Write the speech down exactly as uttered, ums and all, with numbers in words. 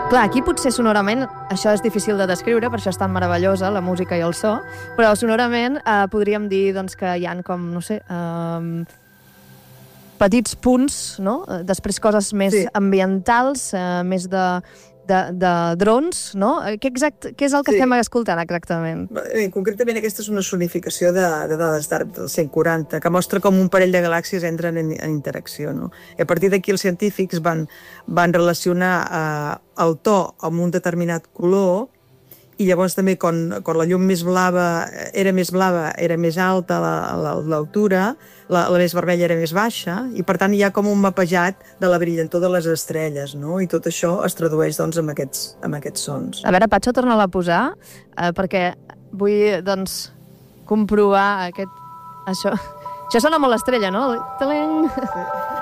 Clar, aquí potser sonorament això és difícil de descriure, per això és tan meravellosa la música i el so, però sonorament eh, podríem dir doncs, que hi han com, no sé, eh, petits punts, no? Després coses més sí. ambientals, eh, més de, de, de drons, no? Què, exact, què és el que sí. estem escoltant exactament? Bé, concretament aquesta és una sonificació de, de dades d'Arp del cent quaranta, que mostra com un parell de galàxies entren en, en interacció, no? I a partir d'aquí els científics van, van relacionar eh, el to amb un determinat color, i llavors també quan, quan la llum més blava era més blava, era més alta l'altura, la, la més vermella era més baixa, i per tant hi ha com un mapejat de la brillantor de les estrelles, no? I tot això es tradueix doncs, amb, aquests, amb aquests sons. A veure, Patxo, torna-la a posar, eh, perquè vull doncs, comprovar aquest... això. Això sona molt estrella, no? Talent! Sí.